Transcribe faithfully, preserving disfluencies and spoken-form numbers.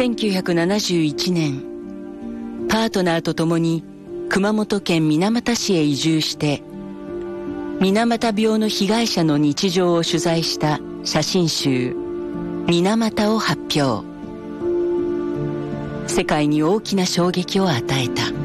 せんきゅうひゃくななじゅういちねん、パートナーと共に熊本県水俣市へ移住して水俣病の被害者の日常を取材した写真集「水俣」を発表。世界に大きな衝撃を与えた。